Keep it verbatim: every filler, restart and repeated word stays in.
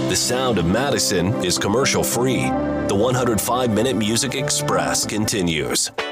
The sound of Madison is commercial free. The one hundred five minute Music Express continues.